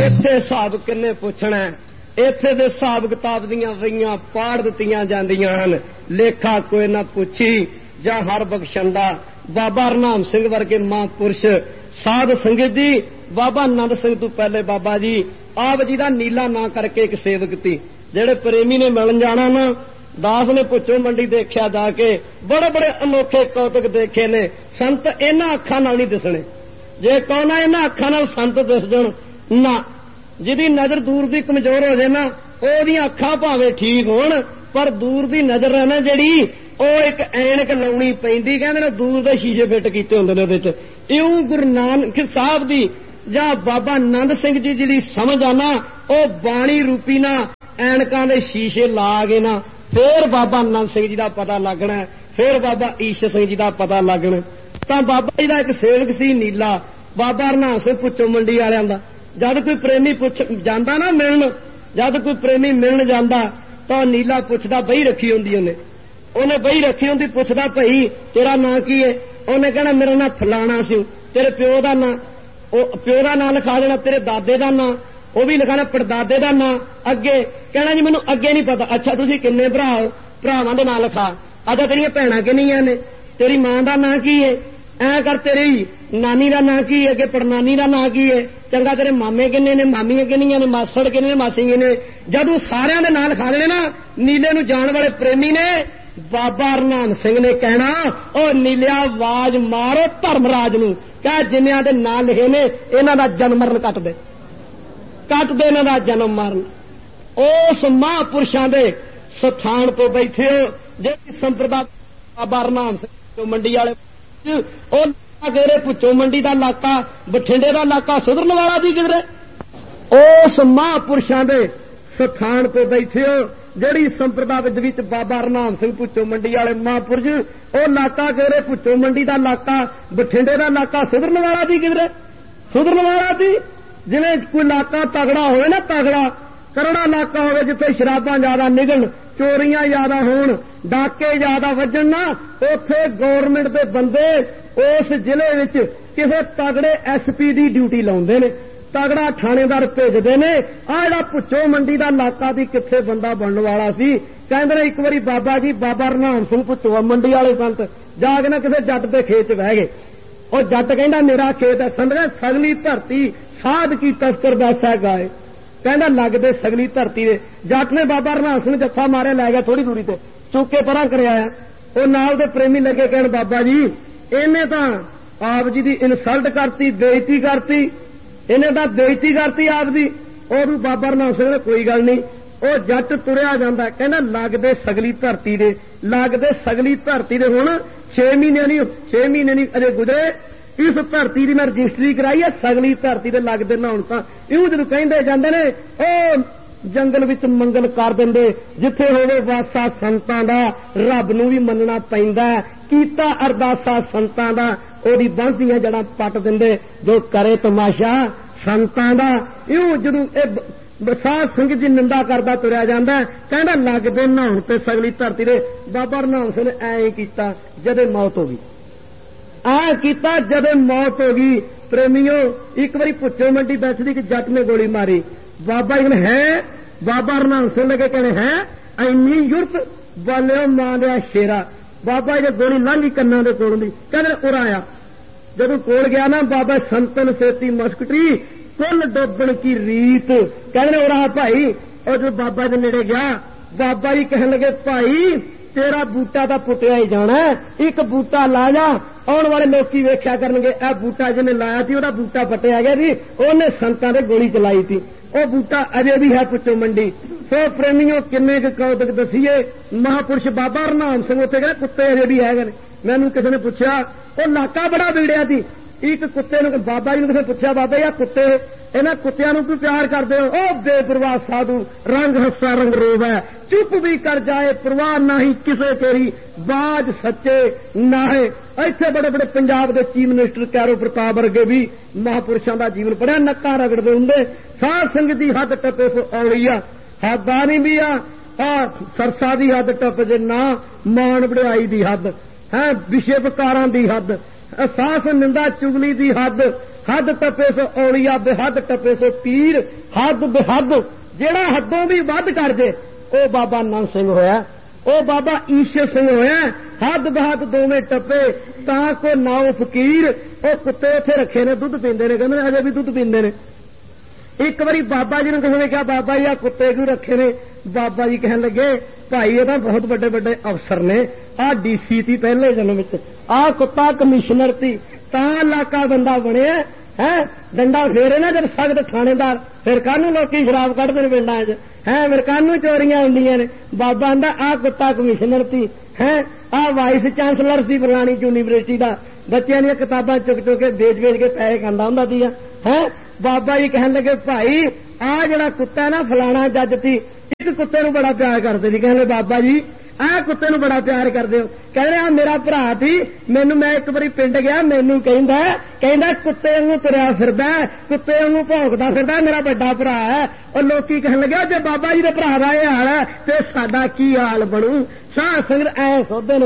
इत्थे हिसाब किन्ने पुछना है, इत्थे दे हिसाब किताब दियां वईयां पाड़ दित्तियां जांदियां हन। लेखा कोई ना पुछी जां हर बख्शंदा। बाबा हरनाम सिंह वर्गे महापुरुष साध संगत जी, बाबा नंद सिंह तो पहले बाबा जी आप जी का नीला ना करके एक सेवक थी, जेड़े प्रेमी ने मिलन जाना ना, दास ने पुछो मंडी देखा जाके, बड़े बड़े अनोखे कौतुक देखे ने। संत इन्हां अखां नाल नहीं दिसने, जे कहना इन्हां अखां नाल संत दिस जाण ना, जिहदी नजर दूर दी कमजोर हो जाए ना, ओहदियां अखां भावें ठीक होण पर दूर दी नजर है ना जिहड़ी, ਉਹ एक ऐनक लाउणी पैंदी, कहंदे ने दूर दे शीशे फिट कीते हुंदे ने ਉਹਦੇ ਚ। इउं गुरु नानक साहब दी ਜਾਂ बाबा नंद सिंह जी जिहड़ी समझ आना, ਉਹ बाणी रूपी ना ऐनकां दे शीशे ला के ना, फिर बाबा नंद सिंह जी दा पता लगना, फिर बाबा ईश्वर सिंह जी दा पता लगना। तां बाबा जी दा एक सेवक सी नीला, बाबा हरनाम सिंह पुੱਛੋ मंडी वालियां दा। जद कोई प्रेमी पुੱਛ जांदा ना मिलन, जद कोई प्रेमी मिलन जांदा तां नीला पुੱਛदा बही रखी हुंदी ਉਹਨੇ बही रखी होंगी, पुछदा भई तेरा नां की है, उन्हें कहना मेरा नां फलाना सी। तेरे प्यो का नां, प्यो का नां लिखा देना, तेरे दादे का नां वो भी लिखाना, पड़दादे का नां अगे कहना जी मैनू अगे नहीं पता। अच्छा तुसीं किन्ने भरा हो, भरावां दे नां लिखा। अच्छा तेरियां भैणां किन्नियां ने, तेरी मां का नां की है, ऐ कर तेरी नानी का नां की है, अगे पड़नानी का नां की है, चंगा तेरे मामे किन्ने ने, मामियां किन्नियां ने, मासड़ किन्ने ने, मासियां ने। जदों सारियां दे नां लिखा देने ना, नीले नूं जाण वाले प्रेमी ने बाबा हरनाम सिंह ने कहना, ओ नीलिया आवाज मारो धर्मराज नूं, कह जिन्हां दे नां लिखे ने इन्हां दा जन्म मरण कट दे इन्हां दा जन्म मरण। उस महापुरुषां दे स्थान तो बैठे हो जिहड़ी संप्रदा बाबा हरनाम सिंह मंडी वाले, घेरे पुੱਛੋ मंडी का इलाका, बठिंडे का इलाका, सुधरन वाला दी किधरे। उस महापुरुषां दे स्थान तो बैठे हो जिहड़ी संप्रदा विच बाबा हरनाम सिंह पुੱਛੋ मंडी वाले महापुरुष, ਉਹ इलाका घेरे पुੱਛੋ मंडी का इलाका, बठिंडे का इलाका, सुधरन वाला दी किधरे। सुधरन वाला दी जिवें कोई इलाका तगड़ा होवे ना, तगड़ा करड़ा इलाका होवे जिथे शराबां ज्यादा निकलन, चोरियां ज्यादा होण, डाके ज्यादा वजन ना, उत्थे गौरमेंट दे बंदे उस जिले विच किसे तगड़े SP दी ड्यूटी लाउंदे ने, तगड़ा थानेदार भेजदे ने। आ जिहड़ा पुੱਛੋ मंडी दा इलाका दी किथे बंदा बनने वाला सी, कहंदे ने एक बारी बाबा जी बाबा हरनाम सिंह पुੱਛੋ मंडी वाले संत जाके ना किसे जट दे खेत च बह गए। और जट कहंदा मेरा खेत है, संत कहंदा सगली धरती साध की तस्कर बैसा गाए, कहंदा लगदे सगली धरती दे। जट ने बाबा हरनाम सिंह जत्था मारे लै गया थोड़ी दूरी ते, चुक के परां कर आया। ਉਹ नाल दे प्रेमी लगे कहण बाबा जी इन्हें तां आप जी दी इनसल्ट करती, बेइज्जती करती, इन्हें तां बेइज्जती करती आप दी। और बाबा हरनाम सिंह ने कोई गल नहीं, ਉਹ जट तुरिया जांदा, कहना लगदे सगली धरती दे, लगदे सगली धरती दे। हुण 6 महीने नहीं अजे गुजरे, इस धरती की मैं रजिस्ट्री कराई है, सगली धरती दे लगदे ना। हुण तां इउं जदों कहिंदे जांदे ने ओ जंगल विच मंगल कर दिंदे, जिथे होवे वासा संतां दा, रब नूं भी मनना पैंदा, कीता अरदासा संतां दा, ओदी बांझियां जड़ां पट दिंदे, जो करे तमाशा संतां दा। इउं जदों साध संगत जी निंदा करदा तुरिया जांदा, कहंदा लगदे नहाउण ते सगली धरती दे। बाबा हरनाम सिंह ने ऐ कीता जदे मौत हो गई, ऐ कीता जदे मौत हो गई। प्रेमियों एक बारी पुੱਛੋ मंडी बैठदी कि जट ने गोली मारी, बाबा जी ने है, बाबा हरनाम सिंह लगे कहने है इन्नी युरत वाले मां दिया शेरा। बाबा जी गोली लांघी कन्ना दे कोलों दी, कहंदे उरा आया। जदों कोल गया ना बाबा संतन सेती मस्कटी कुल डोबण की रीत, कहंदे उरा भाई। और जो बाबा दे नेड़े गया, बाबा जी कहन लगे भाई तेरा बूटा तां पुटिया ही जाना, एक बूटा ला जा, आने वाले लोग वेख्या करनगे ए बूटा जिन्हें लाया थी वह बूटा पटिया गया जी, उन्हें संतां दे गोली चलाई थी, वह बूटा अजे भी है पुੱਛੋ मंडी। सो प्रेमियों किन्ने के कौतुक दसीए, महापुरुष बाबा हरनाम सिंह उत्थे कहते कुत्ते अजे भी है। मैनू किसी ने पूछा वो इलाका बड़ा बिगड़िया थी, एक कुत्ते ने बाबा जी ने किसी पूछा बाबा यार कुत्ते इन्हां कुत्तियां नूं क्यों प्यार करदे हो? ओ बेपरवाह साधु रंग हस्सा रंग रोव है, चुप भी कर जाए परवाह नहीं किसे तेरी, बाज सच्चे नाहे। इत्थे बड़े बड़े पंजाब के चीफ मिनिस्टर कैरो प्रताप वर्गे भी महापुरुषों का जीवन पढ़िया, नक्का रगड़दे हुंदे। साध संगत दी हद टप्पे औली आ, हदानी भी आ, सरसा दी हद टप जे ना, मान वड़ाई दी हद है, विषय विकारां दी हद, सास निंदा चुगली दी हद, हद टपे सो औलिया बेहद टपे सो पीर हद बेहद जेड़ा हदों भी वध कर जे ओ बाबा नंद सिंह होया ओ बाबा ईश्वर सिंह होया हद बहद दोवें टपे तां को नाओ फकीर ओ कुत्ते उत्थे रखे ने दुध पींदे ने कहंदे अजे भी दुध पींदे ने। एक बारी बाबा जी ने किसी ने कहा बाबा जी आ कुत्ते क्यों रखे ने बाबा जी कहने लगे भाई ये तो बहुत बड़े बड़े अफसर ने आ डीसी थी पहले जन्म आ कुत्ता कमिश्नर थी तां इलाका बंदा बने है डंडा फेरे ना जब सख्त थानेदार फिर कानू लोग शराब कढ़ते ने पिंडा च है फिर कानू चोरियां होंदियां ने। बाबा आंदा आ कुत्ता कमिश्नर थी है आ वाइस चांसलर थी फलानी यूनिवर्सिटी का बच्चों दी किताबां चुक चुक के बेच बेच के पैसे खांदा हुंदा सी है। बाबा जी कहने लगे भाई आ जड़ा कुत्ता ना फलाना जज थी एक कुत्ते नूं बड़ा प्यार करते सी कहने बाबा जी आ कुत्ते नूं बड़ा प्यार करदे हो कहने आ मेरा भरा थी मैनू मैं एक बारी पिंड गया मैनू कहंदा कुत्ते वांगू तुरया फिरदा कुत्ते वांगू भौंकदा फिरदा मेरा बड़ा भरा है और लोकी कहने लगे जे बाबा जी दे भरा दा ये हाल है ते साडा की हाल बनू। साध संगत ऐ सोधे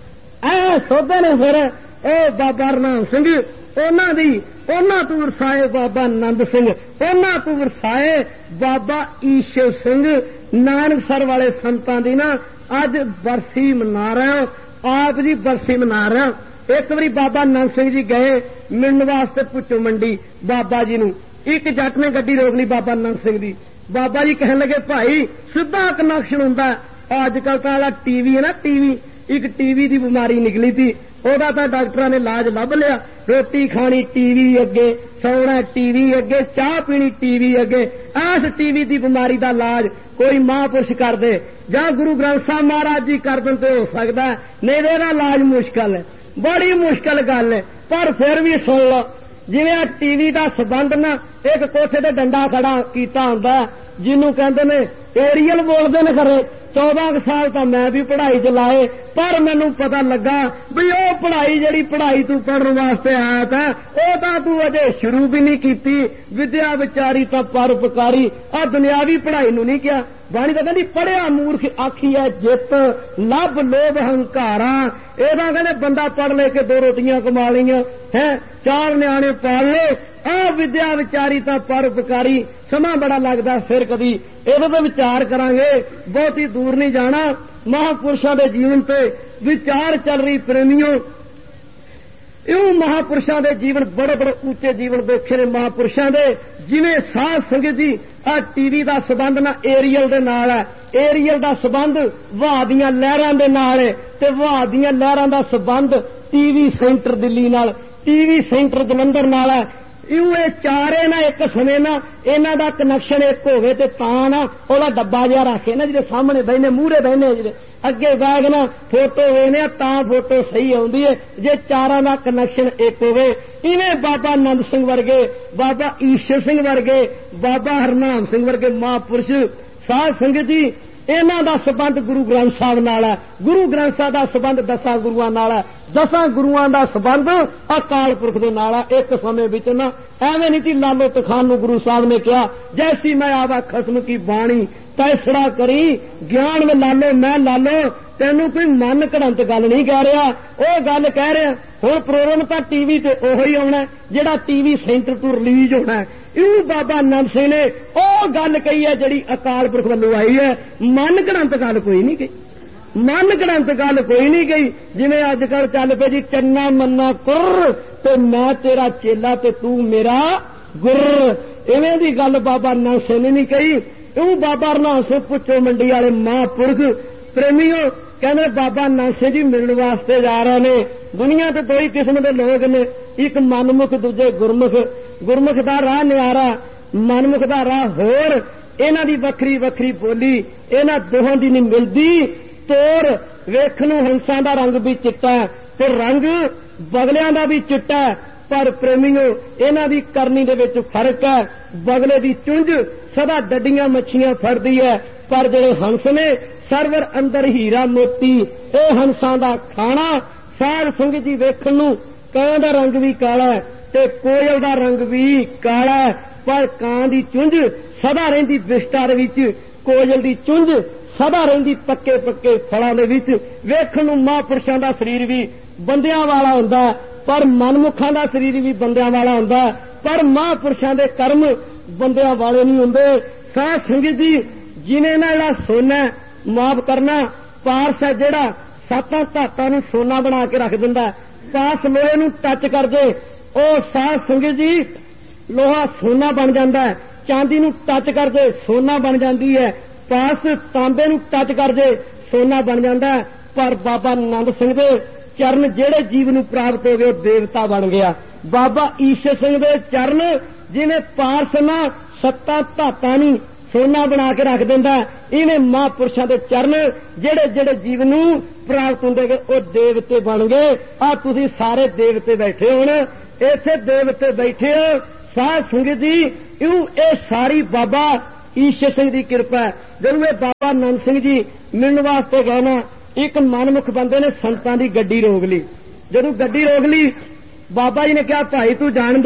ने फिर ओ बाबा हरनाम सिंह ओना तू वरसाए बाबा नंद सिंह ओना तू वरसाए बाबा ईश्वर सिंह नानकसर वाले संतां दी ना अज बरसी मना रहे हो आप जी बरसी मना रहे हो। एक बारी बाबा नंद सिंह जी गए मिलने वास्ते पुचो मंडी बाबा जी नूं एक जट ने गड्डी रोक ली बाबा नंद सिंह दी। बाबा जी कहने लगे भाई सीधा कनैक्शन हुंदा अजकल तां टीवी है ना टीवी एक टीवी की बीमारी निकली थी ओदा तां डॉक्टरां ने इलाज लभ लिया रोटी खानी टीवी अगे सौना टीवी अगे चाह पीनी टीवी अगे इस टीवी की बीमारी का इलाज कोई महापुरुष कर दे जां गुरु ग्रंथ साहब महाराज जी कर दें तो हो सकता है नहीं तो इहदा इलाज मुश्किल है बड़ी मुश्किल गल है। पर फिर भी सुन लो जिवें टीवी का संबंध ना एक कोठे ते डंडा खड़ा कीता हुंदा जिन्हों कहंदे ने एरियल बोलते ने खरे 14 साल तो मैं भी पढ़ाई च लाए पर मैनू पता लगा भी ओ पढ़ाई जिहड़ी पढ़ाई तू पढ़ने वास्ते आया था ओ तां तू अजे शुरू भी नहीं कीती विद्या विचारी तां परोपकारी आ दुनियावी पढ़ाई नू नहीं किया। बाणी तां कहंदी पढ़िया मूर्ख आखिया जित लभ लोभ हंकारा एदा कहंदे बंदा पढ़ ले के 2 रोटियां कमा लियां है 4 न्याणे पाल ले आ विद्या विचारी तां परोपकारी समा बड़ा लगदा फिर कदी ਇਹਦੇ ਤੇ विचार करांगे बहुत ही दूर नहीं जाना। महापुरुषों के जीवन पे विचार चल रही प्रेमियों इं महापुरुषों के जीवन बड़े बड़े ऊंचे जीवन देखे ने महापुरुषों के जिवें साध संगत जी आ टीवी का संबंध ना एरियल दे नाल है एरियल का संबंध वहा दियां लहरां दे नाल है ते वहा दियां लहरां का संबंध टीवी सेंटर दिल्ली नाल टीवी सेंटर जलंधर नाल है। ये चारे ना एक समय ना इन्हां दा कनैक्शन एक होवे ते तां ना ओहदा डब्बा जिहा रखे ना जिहदे सामने बहने मूहरे बहने जिहदे अगे बैग ना फोटो वेने तां फोटो सही आउंदी है जे चारां दा कनैक्शन एक होवे। इवें बाबा नंद सिंह वर्गे बाबा ईश्वर सिंह वर्गे बाबा हरनाम सिंह वर्गे महापुरुष साध संगत जी इन्हां दा संबंध गुरु ग्रंथ साहब नाल है गुरु ग्रंथ साहब दा संबंध 10 गुरुआं नाल है 10 गुरुआं दा संबंध अकाल पुरख दे नाल है। एक समय विच ना एवें नहीं कि लालो तखान नूं गुरु साहब ने कहा जैसी मैं आवा खसम की बाणी तैसड़ा करी ज्ञान में लालो मैं लालो तेनू कोई मन घड़ंत गल नहीं कह रहा ओ गल कह रहा हुण प्रोग्राम तां टीवी ते ओही आउणा जिहड़ा टीवी सेंटर तो रिलीज होना है। इं बाबा नंद सिंह ने ओ गल कही है जिहड़ी अकाल पुरख वल्लों आई है मन घड़ंत गल कोई नहीं कही मन घड़ंत गल कोई नहीं गई जिवें अजकल चल पे जी चन्ना मन्ना कुर ते मैं तेरा चेला ते तू मेरा गुर इवें दी गल बाबा नंद सिंह ने नहीं कही। इं बाबा हरनाम सिंह पुचो मंडी वाले महापुरख प्रेमियों कहने बाबा नंद सिंह जी मिलने वास्ते जा रहे ने दुनिया ते 2 ही किस्म के लोग ने एक मनमुख दूजे गुरमुख गुरमुख दा राह न्यारा मनमुख दा राह होर इन्हां दी वखरी वखरी बोली इन्हां दोहां दी नहीं मिलदी तोर वेखण नूं हंसां दा रंग भी चिट्टा ते रंग बगलियां दा भी चिट्टा पर प्रेमियों इन्हां दी करनी दे विच फर्क है। बगले दी चुंझ सदा डड्डियां मच्छियां फड़दी है पर जिहड़े हंस ने सरवर अंदर हीरा मोती ए हंसां दा खाना। साध संगत जी वेखण नूं कां दा रंग भी काला ते कोयल दा रंग भी काला पर कां दी चुंझ सदा रहिंदी विस्तार विच कोयल दी चुंझ सदा रहिंदी पक्के पक्के फलां दे विच। वेखण नूं महापुरुषां दा शरीर भी बंदियां वाला हुंदा पर मनमुखां दा शरीर भी बंदियां वाला हुंदा पर महापुरुषों के कर्म बंदियां वाले नहीं होंगे। साध संगत जी जिन्हें ना जिहड़ा सोना माफ करना, पारस है जिहड़ा सत्तां धातां नूं सोना बना के रख दिंदा, पास लोहे नूं टच कर दे ओ साध संगत जी लोहा सोना बन जाता है, चांदी नूं टच कर दे सोना बन जाती है, पास तांबे नूं टच कर दे सोना बन जाता है। पर बाबा नंद सिंह दे चरण जेड़े जीव नूं प्राप्त हो गए देवता बन गया। बाबा ईश्वर सिंह दे चरण जिन्हें पारस ना सत्ता धातां नूं सोना बना के रख दिंदा, इन्हें महापुरुषों के चरण जेड़े जेड़े जीव नूं प्राप्त होंदे गए वो देवते बन गए। आ तुसीं सारे देवते बैठे हो, इत्थे देवते बैठे हो। साध संगत जी यूं ये सारी बाबा ईश्वर सिंह की कृपा है। जदों ये बाबा नंद सिंह जी मिलने वास्ते गए ना, एक मनमुख बंदे ने संतां की गड्डी रोक ली। जदों गड्डी रोक ली बाबा जी ने कहा भाई तू जान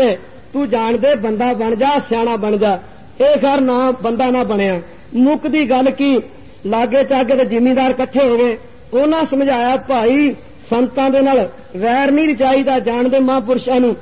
दे बंदा बन जा, सियाणा बन जा। ये घर ना बंदा ना बनया। मुकदी गल की लागे चागे ते जिमीदार इकट्ठे हो गए, उन्हां समझाया भाई संतां दे नाल वैर नहीं चाहिदा, जान दे महापुरुषां नूं।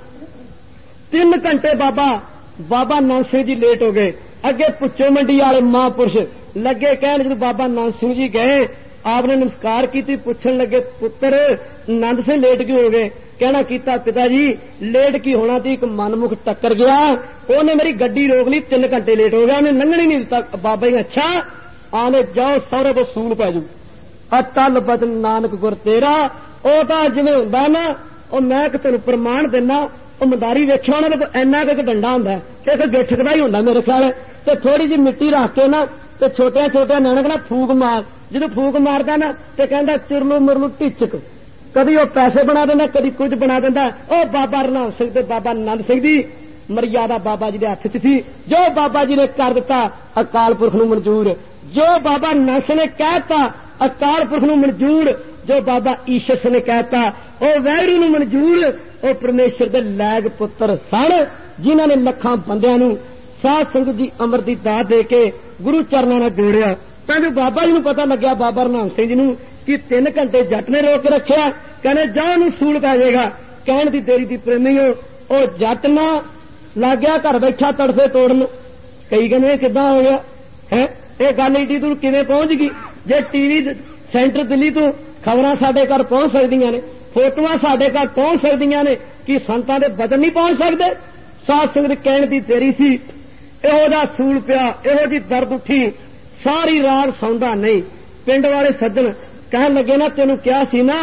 3 घंटे बाबा नंद सिंह जी लेट हो गए। अगे पुच्चो मंडी वाले महापुरुष लगे कहन, जब बाबा नंद सिंह जी गए आपने नमस्कार की, पूछन लगे पुत्र नंद सिंह लेट क्यों हो गए? कहना कीता पिताजी लेट की होना थी, एक मनमुख टक्कर गया, उन्हें मेरी गड्डी रोक ली, 3 घंटे लेट हो गया, उन्हें लंघन ही नहीं दिता। बाबा जी अच्छा आने जाओ सौरे को सूल पै जू। अटल बदन नानक गुर तेरा ओ तां जिवें हुंदा ना, ओ मैं तुहानूं प्रमाण देना, ओ मदारी वेखिया उन्होंने कोई इन्ना क डंडा हुंदा, एक गिट्ठ कदा ही हुंदा मेरे ख्याल, ते थोड़ी जी मिट्टी रख के ना ते छोटे छोटे नानक ना फूक मार, जो फूक मारदा ना ते कहंदा चिरलू मुरलू टिचक, कदी वो पैसे बना देना कदी कुछ बना देंदा। ओ बाबा रनाम सिंह ते बाबा नंद सिंह दी मर्यादा बाबा जी के हथ च थी, जो बाबा जी ने कर दिता अकाल पुरख नूं मंजूर, जो बाबा नंद सिंह ने कहता अकाल पुरख नूं मंजूर, जो बाबा ईश्वर सिंह ने कहता ओ वैरू नूं मंजूर। ओ परमेश्वर दे लैग पुत्र सन जिन्हां ने लखां बंदियां नूं साध संगत जी अमर दी दात दे के गुरु चरणां नाल जोड़िया। तां बाबा जी नूं पता लग्या बाबा रनाम सिंह जी नूं कि 3 घंटे जट ने रोक के रखिया, कहने जा नूं सूल पै जाएगा। कहण दी देरी दी प्रेमी हो, ओ जट ना लग गया घर बैठा तड़फे तोड़न। कई कहने किदां हो गया है, ये गल ईडी दूर किवें पहुंच गई? जे टीवी सेंटर दिल्ली तो खबरां साडे घर पहुंच सकदियां ने, फोटोआं साडे घर पहुंच सकदियां ने, कि संतां दे बदन नहीं पहुंच सकदे? साध संगत कहण दी देरी सी, इहो जिहा सूल पिया, इहो जी दर्द उठी, सारी रात सौंदा नहीं। पिंड वाले सज्जन कहण लगे ना तेनू क्या सी ना,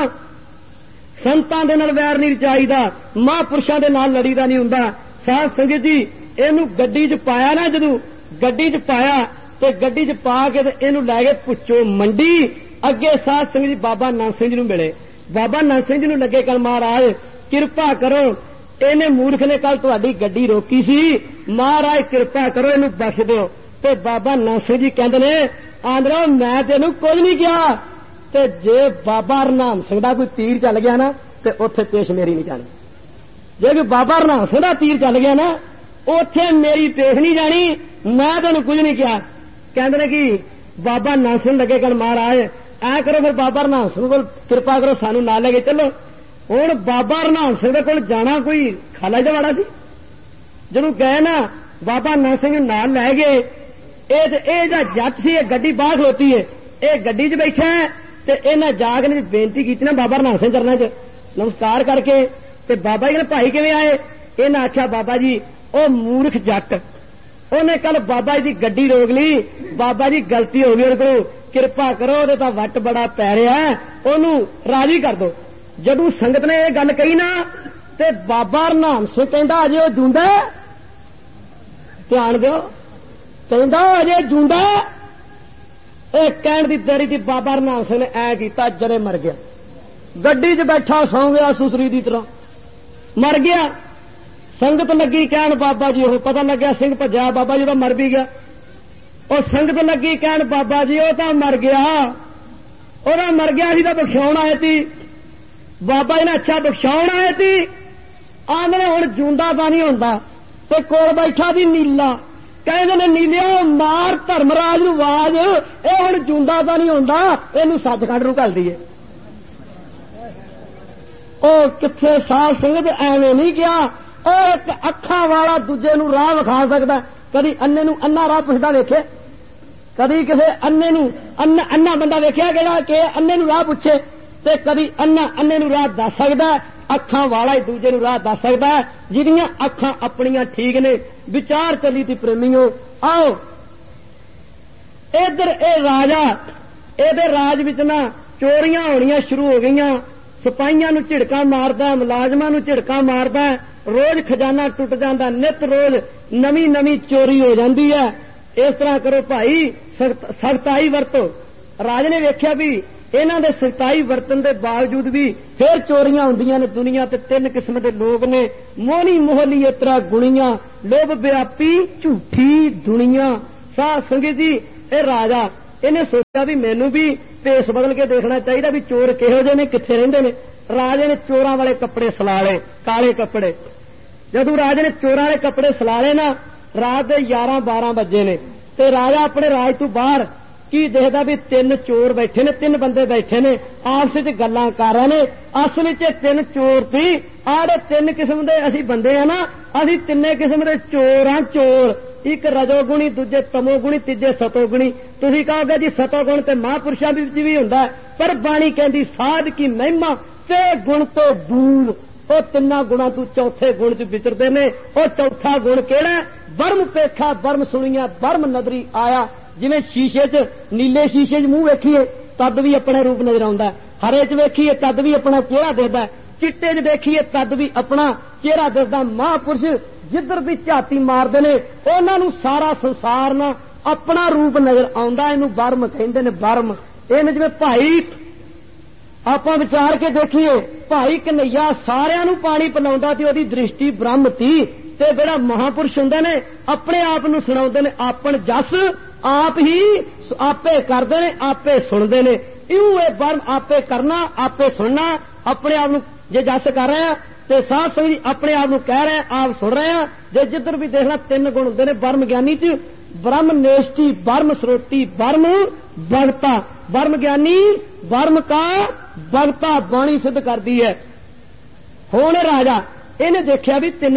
संतां दे नाल वैर नहीं चाहिदा, महापुरुषां दे नाल लड़ीदा नहीं हुंदा। साध संगत जी इहनू गड्डी च पाया ना, जदों गड्डी च पाया ते गड्डी च पा के ते इहनू लै गए पुच्चो मंडी। अगे साध संगत जी बाबा नंद सिंह जी नूं मिले, बाबा नंद सिंह जी नूं लगे कल महाराज किरपा करो, इहने मूर्ख ने कल तुहाडी गड्डी रोकी सी, महाराज किरपा करो इहनू बख्श दिओ। ते बाबा नंद सिंह जी कहंदे ने आंदरो मैं तेनू कुछ नहीं किया, ते जे बाबा रनाम सिंह दा कोई तीर चल गया ना ते उत्थे पेश मेरी नहीं जानी। जे कोई बाबा रनाम सिंह दा तीर चल गया ना उत्थे मेरी पेश नहीं जानी, मैं तेनू कुछ नहीं किया। कहंदे ने कि बाबा नंद सिंह लगे कहण महाराज ऐ करो फिर बाबा रनाम सिंह कोल किरपा करो सानू नाल ले के चलो। हुण बाबा रनाम सिंह दे कोल जाना कोई खाला जवाड़ा सी। जदों गए ना बाबा नंद सिंह नाल लै गए, ए जट सी गड्डी बाहर खलोती है, ये गड्डी च बैठा है ते इन्हां जाग ने बेनती की ना बाबा रनाम सिंह चरणां च नमस्कार करके, ते बाबा जी ने भाई किवें आए? इन्हां आख्या बाबा जी ओ मूर्ख जट, उन्हें कल बाबा जी की गड्डी रोक ली, बाबा जी गलती हो गई, उन्हें किरपा करो ओहदे तां वट बड़ा पै रिहा है, ओनू राजी कर दो। जदों संगत ने यह गल कही ना ते बाबा रनाम सिंह कहंदा अजे ओ जूंदा, ध्यान दिओ, कहंदा अजे जूंदा। ਇਹ ਕਹਿਣ ਦੀ ਦੇਰੀ ਦੀ ਬਾਬਾ ਰਨਾਮ ਸਿੰਘ ਨੇ ਐ ਕੀਤਾ ਜਦੇ ਮਰ ਗਿਆ, ਗੱਡੀ 'ਚ ਬੈਠਾ ਸੌਂ ਗਿਆ ਸੁਸਰੀ ਦੀ ਤਰ੍ਹਾਂ ਮਰ ਗਿਆ। ਸੰਗਤ ਲੱਗੀ ਕਹਿਣ ਬਾਬਾ ਜੀ ਉਹ ਪਤਾ ਲੱਗਿਆ ਸਿੰਘ ਭੱਜਿਆ, ਬਾਬਾ ਜੀ ਤਾਂ ਮਰ ਵੀ ਗਿਆ। ਉਹ ਸੰਗਤ ਲੱਗੀ ਕਹਿਣ ਬਾਬਾ ਜੀ ਉਹ ਤਾਂ ਮਰ ਗਿਆ, ਉਹਦਾ ਮਰ ਗਿਆ ਸੀ ਤਾਂ ਬਖਸ਼ਾਉਣ ਆਏ ਸੀ। ਬਾਬਾ ਜੀ ਨੇ ਅੱਛਾ ਬਖਸ਼ਾਉਣ ਆਏ ਸੀ, ਆਂਦੇ ਹੁਣ ਜੂੰਦਾ ਤਾਂ ਨਹੀਂ ਹੁੰਦਾ। ਤੇ ਕੋਲ ਬੈਠਾ ਸੀ ਨੀਲਾ, ਕਹਿੰਦੇ ਨੇ ਨੀਲਿਆ ਮਾਰ ਧਰਮਰਾਜ ਨੂੰ ਆਵਾਜ਼, ਇਹ ਹੁਣ ਜੂੰਦਾ ਤਾਂ ਨਹੀਂ ਹੁੰਦਾ, ਇਹਨੂੰ ਸੱਚਖੰਡ ਨੂੰ ਘੱਲ ਦਈਏ। ਉਹ ਕਿੱਥੇ ਸਾਧ ਸੰਗਤ ਐਵੇਂ ਨਹੀਂ ਗਿਆ, ਉਹ ਇੱਕ ਅੱਖਾਂ ਵਾਲਾ ਦੂਜੇ ਨੂੰ ਰਾਹ ਵਿਖਾ ਸਕਦਾ। ਕਦੀ ਅੰਨੇ ਨੂੰ ਅੰਨਾ ਰਾਹ ਪੁੱਛਦਾ ਵੇਖੇ? ਕਦੀ ਕਿਸੇ ਅੰਨੇ ਨੂੰ ਅੰਨਾ ਬੰਦਾ ਵੇਖਿਆ ਕਿਹੜਾ ਕਿ ਅੰਨੇ ਨੂੰ ਰਾਹ ਪੁੱਛੇ? ਤੇ ਕਦੀ ਅੰਨੇ ਨੂੰ ਰਾਹ ਦੱਸ ਸਕਦਾ? ਅੱਖਾਂ ਵਾਲਾ ਹੀ ਦੂਜੇ ਨੂੰ ਰਾਹ ਦੱਸ ਸਕਦਾ ਜਿਹਦੀਆਂ ਅੱਖਾਂ ਆਪਣੀਆਂ ਠੀਕ ਨੇ। ਵਿਚਾਰ ਚੱਲੀ ਤੀ ਪ੍ਰੇਮੀਓ। आओ इधर ए राजा ਇਹਦੇ ਰਾਜ ਵਿੱਚ ਨਾ ਚੋਰੀਆਂ ਹੋਣੀਆਂ ਸ਼ੁਰੂ ਹੋ ਗਈਆਂ। ਸਿਪਾਹੀਆਂ ਨੂੰ ਝਿੜਕਾਂ ਮਾਰਦਾ, ਮੁਲਾਜ਼ਮਾਂ ਨੂੰ ਝਿੜਕਾਂ ਮਾਰਦਾ, ਰੋਜ਼ ਖਜ਼ਾਨਾ ਟੁੱਟ ਜਾਂਦਾ, ਨਿਤ ਰੋਜ਼ ਨਵੀਂ ਨਵੀਂ ਚੋਰੀ ਹੋ ਜਾਂਦੀ ਹੈ। ਇਸ ਤਰ੍ਹਾਂ ਕਰੋ ਭਾਈ, ਸਖਤਾਈ ਵਰਤੋ। ਰਾਜ ਨੇ ਵੇਖਿਆ ਵੀ ਇਹਨਾਂ ਦੇ ਸਖਤਾਈ ਵਰਤਨ ਦੇ ਬਾਵਜੂਦ ਵੀ ਫਿਰ ਚੋਰੀਆਂ ਹੁੰਦੀਆਂ ਨੇ। ਦੁਨੀਆ ਤੇ ਤਿੰਨ ਕਿਸਮ ਦੇ ਲੋਕ ਨੇ, ਮੋਹਣੀ ਮੋਹਲੀ ਇਤਰਾ ਗੁਣੀਆਂ, ਲੋਭ ਵਿਆਪੀ ਝੂਠੀ ਦੁਨੀਆ। ਸਾਧ ਸੰਗਤ ਜੀ, ਇਹ ਰਾਜਾ ਇਹਨੇ ਸੋਚਿਆ ਵੀ ਮੈਨੂੰ ਵੀ ਭੇਸ ਬਦਲ ਕੇ ਦੇਖਣਾ ਚਾਹੀਦਾ ਵੀ ਚੋਰ ਕਿਹੋ ਜਿਹੇ ਨੇ, ਕਿੱਥੇ ਰਹਿੰਦੇ ਨੇ। ਰਾਜੇ ਨੇ ਚੋਰਾਂ ਵਾਲੇ ਕੱਪੜੇ ਸਲਾ ਲਏ, ਕਾਲੇ ਕੱਪੜੇ। ਜਦੋਂ ਰਾਜੇ ਨੇ ਚੋਰਾਂ ਵਾਲੇ ਕੱਪੜੇ ਸਲਾ ਲਏ ਨਾ, ਰਾਤ ਦੇ 11-12 ਵਜੇ ਨੇ ਤੇ ਰਾਜਾ ਆਪਣੇ ਰਾਜ ਤੋਂ ਬਾਹਰ ਕੀ ਦੇਖਦਾ ਵੀ ਤਿੰਨ ਚੋਰ ਬੈਠੇ ਨੇ, ਤਿੰਨ ਬੰਦੇ ਬੈਠੇ ਨੇ, ਆਪਸ ਵਿੱਚ ਗੱਲਾਂ ਕਰ ਰਹੇ ਨੇ। ਅਸਲ ਵਿੱਚ ਤਿੰਨ ਚੋਰ ਸੀ। ਆੜੇ ਤਿੰਨ ਕਿਸਮ ਦੇ ਅਸੀਂ ਬੰਦੇ ਆ ਨਾ, ਅਸੀਂ ਤਿੰਨੇ ਕਿਸਮ ਦੇ ਚੋਰ ਆ। ਚੋਰ ਇੱਕ ਰਜੋਗੁਣੀ, ਦੂਜੇ ਤਮੋਗੁਣੀ, ਤੀਜੇ ਸਤੋਗੁਣੀ। ਤੁਸੀਂ ਕਹੋਗੇ ਜੀ ਸਤੋਗੁਣ ਤੇ ਮਹਾਂਪੁਰਸ਼ਾਂ ਵਿੱਚ ਵੀ ਹੁੰਦਾ, ਪਰ ਬਾਣੀ ਕਹਿੰਦੀ ਸਾਧ ਕੀ ਮਹਿਮਾ ਤੇ ਗੁਣ ਤੋਂ ਦੂਰ। ਉਹ ਤਿੰਨਾਂ ਗੁਣਾਂ ਤੋਂ ਚੌਥੇ ਗੁਣ ਚ ਵਿਚਰਦੇ ਨੇ। ਉਹ ਚੌਥਾ ਗੁਣ ਕਿਹੜਾ? ਬਰਮ ਪੇਖਾ ਬਰਮ ਸੁਣੀਆਂ ਬਰਮ ਨਜ਼ਰੀ ਆਇਆ। ਜਿਵੇਂ ਸ਼ੀਸ਼ੇ 'ਚ, ਨੀਲੇ ਸ਼ੀਸ਼ੇ 'ਚ ਮੂੰਹ ਵੇਖੀਏ ਤਦ ਵੀ ਆਪਣਾ ਰੂਪ ਨਜ਼ਰ ਆਉਂਦਾ, ਹਰੇ 'ਚ ਵੇਖੀਏ ਤਦ ਵੀ ਆਪਣਾ ਚਿਹਰਾ ਦਿਖਦਾ, ਚਿੱਟੇ 'ਚ ਦੇਖੀਏ ਤਦ ਵੀ ਆਪਣਾ ਚਿਹਰਾ ਦਿਖਦਾ। ਮਹਾਂਪੁਰਸ਼ ਜਿੱਧਰ ਵੀ ਝਾਤੀ ਮਾਰਦੇ ਨੇ ਉਹਨਾਂ ਨੂੰ ਸਾਰਾ ਸੰਸਾਰ ਨਾ ਆਪਣਾ ਰੂਪ ਨਜ਼ਰ ਆਉਂਦਾ। ਇਹਨੂੰ ਬਰਮ ਕਹਿੰਦੇ ਨੇ, ਬਰਮ। ਇਹਨੇ ਜਿਵੇਂ ਭਾਈ ਆਪਾਂ ਵਿਚਾਰ ਕੇ ਦੇਖੀਏ, ਭਾਈ ਕਨਈਆ ਸਾਰਿਆਂ ਨੂੰ ਪਾਣੀ ਪਿਲਾਉਂਦਾ ਤੇ ਉਹਦੀ ਦ੍ਰਿਸ਼ਟੀ ਬ੍ਰਹਮ ਸੀ। ਤੇ ਜਿਹੜਾ ਮਹਾਂਪੁਰਸ਼ ਹੁੰਦੇ ਨੇ ਆਪਣੇ ਆਪ ਨੂੰ ਸੁਣਾਉਂਦੇ ਨੇ, ਆਪਣ ਜਸ ਆਪ ਹੀ ਆਪੇ ਕਰਦੇ ਨੇ, ਆਪੇ ਸੁਣਦੇ ਨੇ। ਇਉਂ ਇਹ ਬਰਮ ਆਪੇ ਕਰਨਾ, ਆਪੇ ਸੁਣਨਾ। ਆਪਣੇ ਆਪ ਨੂੰ ਜੇ ਜਸ ਕਰ ਰਹੇ ਆ ਤੇ ਸਾਧ ਸੰਗਤ ਜੀ ਆਪਣੇ ਆਪ ਨੂੰ ਕਹਿ ਰਹੇ ਆ, ਆਪ ਸੁਣ ਰਹੇ ਆ। ਜੇ ਜਿੱਧਰ ਵੀ ਦੇਖਣਾ ਤਿੰਨ ਗੁਣ ਹੁੰਦੇ ਨੇ ਬਰਮ ਗਿਆਨੀ 'ਚ। ਬ੍ਰਹਮ ਨੇਸ਼ਟੀ, ਬਰਮ ਸਰੋਤੀ, ਬਰਮ ਭਗਤਾ। ਬਰਮ ਗਿਆਨੀ ਬਰਮ ਕਾ ਭਗਤਾ, ਬਾਣੀ ਸਿੱਧ ਕਰਦੀ ਹੈ। ਹੁਣ ਰਾਜਾ ਇਹਨੇ ਦੇਖਿਆ ਵੀ ਤਿੰਨ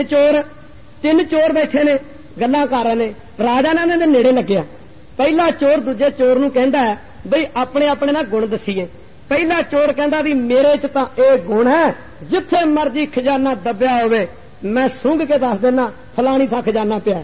ਚੋਰ ਬੈਠੇ ਨੇ, ਗੱਲਾਂ ਕਰ ਰਹੇ ਨੇ। ਰਾਜਾ ਨੇ ਇਹਨਾਂ ਦੇ ਨੇੜੇ ਲੱਗਿਆ। ਪਹਿਲਾ ਚੋਰ ਦੂਜੇ ਚੋਰ ਨੂੰ ਕਹਿੰਦਾ ਹੈ ਬਈ ਆਪਣੇ ਆਪਣੇ ਨਾ ਗੁਣ ਦਸੀਏ। ਪਹਿਲਾ ਚੋਰ ਕਹਿੰਦਾ ਵੀ ਮੇਰੇ 'ਚ ਤਾਂ ਇਹ ਗੁਣ ਹੈ, ਜਿੱਥੇ ਮਰਜੀ ਖਜ਼ਾਨਾ ਦੱਬਿਆ ਹੋਵੇ ਮੈਂ ਸੁੰਘ ਕੇ ਦੱਸ ਦੇਣਾ ਫਲਾਣੀ ਥਾਂ ਖਜ਼ਾਨਾ ਪਿਆ।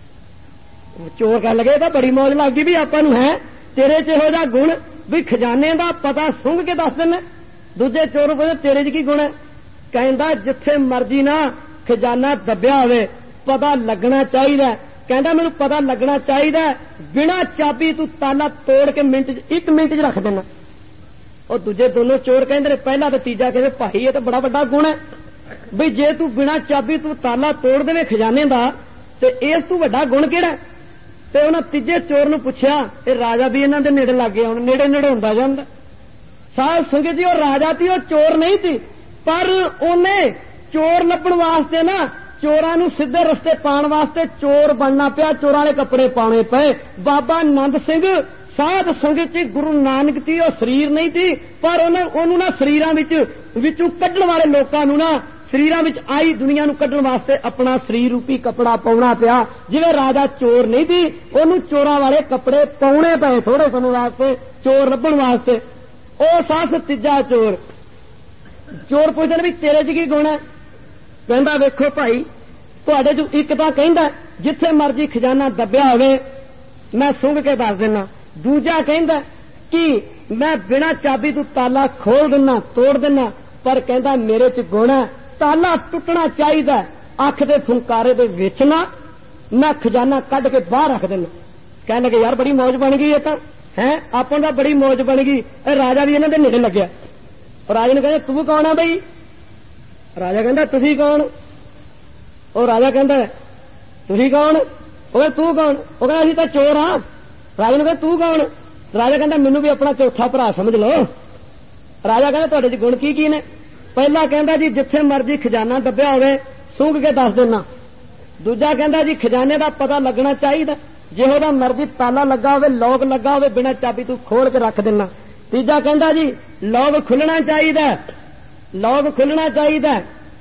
ਚੋਰ ਕਹਿਣ ਲੱਗੇ ਤਾਂ ਬੜੀ ਮੌਜ ਲੱਗਦੀ ਵੀ ਆਪਾਂ ਨੂੰ ਹੈ, ਤੇਰੇ 'ਚ ਇਹੋ ਜਿਹਾ ਗੁਣ ਵੀ ਖਜ਼ਾਨੇ ਦਾ ਪਤਾ ਸੁੰਘ ਕੇ ਦੱਸ ਦੇਣਾ। ਦੂਜੇ ਚੋਰ ਨੂੰ ਕਹਿੰਦਾ ਤੇਰੇ 'ਚ ਕੀ ਗੁਣ ਹੈ? ਕਹਿੰਦਾ ਜਿੱਥੇ ਮਰਜੀ ਨਾ ਖਜ਼ਾਨਾ ਦੱਬਿਆ ਹੋਵੇ ਪਤਾ ਲੱਗਣਾ ਚਾਹੀਦਾ। ਕਹਿੰਦਾ ਮੈਨੂੰ ਪਤਾ ਲੱਗਣਾ ਚਾਹੀਦਾ, ਬਿਨਾਂ ਚਾਬੀ ਤੂੰ ਤਾਲਾ ਤੋੜ ਕੇ ਇੱਕ ਮਿੰਟ 'ਚ ਰੱਖ ਦੇਣਾ। ਉਹ ਦੂਜੇ ਦੋਨੋਂ ਚੋਰ ਕਹਿੰਦੇ ਨੇ, ਪਹਿਲਾ ਤੇ ਤੀਜਾ ਕਹਿੰਦੇ ਭਾਈ ਇਹ ਤਾਂ ਬੜਾ ਵੱਡਾ ਗੁਣ ਹੈ ਵੀ ਜੇ ਤੂੰ ਬਿਨਾਂ ਚਾਬੀ ਤੂੰ ਤਾਲਾ ਤੋੜ ਦੇਵੇਂ ਖਜ਼ਾਨੇ ਦਾ ਤੇ ਇਸ ਤੋਂ ਵੱਡਾ ਗੁਣ ਕਿਹੜਾ? ਤੇ ਉਹਨਾਂ ਤੀਜੇ ਚੋਰ ਨੂੰ ਪੁੱਛਿਆ। ਇਹ ਰਾਜਾ ਵੀ ਇਹਨਾਂ ਦੇ ਨੇੜੇ ਲੱਗ ਗਿਆ, ਹੁਣ ਨੇੜੇ ਹੁੰਦਾ ਜਾਂਦਾ। ਸਾਧ ਸੰਗਤ ਜੀ, ਉਹ ਰਾਜਾ ਸੀ, ਉਹ ਚੋਰ ਨਹੀਂ ਸੀ, ਪਰ ਉਹਨੇ ਚੋਰ ਲੱਭਣ ਵਾਸਤੇ ਨਾ ਚੋਰਾਂ ਨੂੰ ਸਿੱਧੇ ਰਸਤੇ ਪਾਉਣ ਵਾਸਤੇ ਚੋਰ ਬਣਨਾ ਪਿਆ, ਚੋਰਾਂ ਵਾਲੇ ਕੱਪੜੇ ਪਾਉਣੇ ਪਏ। ਬਾਬਾ ਆਨੰਦ ਸਿੰਘ ਸਾਧ ਸੰਗਤ ਜੀ, ਗੁਰੂ ਨਾਨਕ ਜੀ, ਉਹ ਸਰੀਰ ਨਹੀਂ ਸੀ, ਪਰ ਉਹਨੂੰ ਨਾ ਸਰੀਰਾਂ ਵਿੱਚੋਂ ਕੱਢਣ ਵਾਲੇ ਲੋਕਾਂ ਨੂੰ ਨਾ ਸਰੀਰਾਂ ਵਿੱਚ ਆਈ ਦੁਨੀਆ ਨੂੰ ਕੱਢਣ ਵਾਸਤੇ ਆਪਣਾ ਸਰੀਰ ਰੂਪੀ ਕੱਪੜਾ ਪਾਉਣਾ ਪਿਆ। ਜਿਵੇਂ ਰਾਜਾ ਚੋਰ ਨਹੀਂ ਸੀ, ਉਹਨੂੰ ਚੋਰਾਂ ਵਾਲੇ ਕੱਪੜੇ ਪਾਉਣੇ ਪਏ ਥੋੜੇ ਸਮੇਂ ਵਾਸਤੇ, ਚੋਰ ਲੱਭਣ ਵਾਸਤੇ। ਉਹ ਸਾਧ ਤੀਜਾ ਚੋਰ ਪੁੱਛਦੇ ਵੀ ਤੇਰੇ 'ਚ ਕੀ ਗੁਣ ਹੈ? ਕਹਿੰਦਾ ਵੇਖੋ ਭਾਈ, ਤੁਹਾਡੇ 'ਚ ਇੱਕ ਤਾਂ ਕਹਿੰਦਾ ਜਿੱਥੇ ਮਰਜੀ ਖਜ਼ਾਨਾ ਦੱਬਿਆ ਹੋਵੇ ਮੈਂ ਸੁੰਘ ਕੇ ਦੱਸ ਦਿੰਦਾ। ਦੂਜਾ ਕਹਿੰਦਾ ਕਿ ਮੈਂ ਬਿਨਾਂ ਚਾਬੀ ਤੋਂ ਤਾਲਾ ਖੋਲ ਦਿੰਦਾ, ਤੋੜ ਦਿੰਦਾ। ਪਰ ਕਹਿੰਦਾ ਮੇਰੇ 'ਚ ਗੁਣ ਹੈ, ਤਾਲਾ ਟੁੱਟਣਾ ਚਾਹੀਦਾ, ਅੱਖ ਦੇ ਫੁੰਕਾਰੇ ਦੇ ਵਿੱਚ ਨਾ ਮੈਂ ਖਜ਼ਾਨਾ ਕੱਢ ਕੇ ਬਾਹਰ ਰੱਖ ਦਿੰਦਾ। ਕਹਿਣ ਲੱਗੇ ਯਾਰ ਬੜੀ ਮੌਜ ਬਣ ਗਈ ਇਹ ਤਾਂ ਹੈ, ਆਪਾਂ ਦਾ ਬੜੀ ਮੌਜ ਬਣ ਗਈ। ਇਹ ਰਾਜਾ ਵੀ ਇਹਨਾਂ ਦੇ ਨੇੜੇ ਲੱਗਿਆ। ਰਾਜਾ ਨੂੰ ਕਹਿੰਦਾ ਤੂੰ ਕੌਣ ਆ ਬਈ? ਰਾਜਾ ਕਹਿੰਦਾ ਤੁਸੀਂ ਕੌਣ? ਉਹ ਰਾਜਾ ਕਹਿੰਦਾ ਤੁਸੀਂ ਕੌਣ? ਉਹ ਕਹਿੰਦਾ ਤੂੰ ਕੌਣ? ਉਹ ਕਹਿੰਦਾ ਅਸੀਂ ਤਾਂ ਚੋਰ ਹਾਂ। ਰਾਜਾ ਨੂੰ ਕਹਿੰਦਾ ਤੂੰ ਕੌਣ? ਰਾਜਾ ਕਹਿੰਦਾ ਮੈਨੂੰ ਵੀ ਆਪਣਾ ਚੌਥਾ ਭਰਾ ਸਮਝ ਲਓ। ਰਾਜਾ ਕਹਿੰਦਾ ਤੁਹਾਡੇ 'ਚ ਗੁਣ ਕੀ ਨੇ? ਪਹਿਲਾ ਕਹਿੰਦਾ ਜੀ ਜਿੱਥੇ ਮਰਜੀ ਖਜ਼ਾਨਾ ਦੱਬਿਆ ਹੋਵੇ ਸੁੰਘ ਕੇ ਦੱਸ ਦੇਣਾ। ਦੂਜਾ ਕਹਿੰਦਾ ਜੀ ਖਜ਼ਾਨੇ ਦਾ ਪਤਾ ਲੱਗਣਾ ਚਾਹੀਦਾ, ਜਿਹੋ ਦਾ ਮਰਜੀ ਤਾਲਾ ਲੱਗਾ ਹੋਵੇ, ਲੋਕ ਲੱਗਾ ਹੋਵੇ, ਬਿਨਾਂ ਚਾਬੀ ਤੂੰ ਖੋਲ ਕੇ ਰੱਖ ਦੇਣਾ। ਤੀਜਾ ਕਹਿੰਦਾ ਜੀ ਲੋਕ ਖੁੱਲਣਾ ਚਾਹੀਦਾ,